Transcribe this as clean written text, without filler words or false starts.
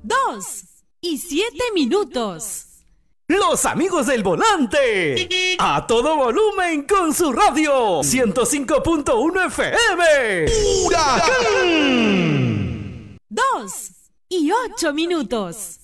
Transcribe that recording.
2 y 7 minutos. Los amigos del volante. A todo volumen con su radio. 105.1 FM. ¡Huracán! 2 y 8 minutos.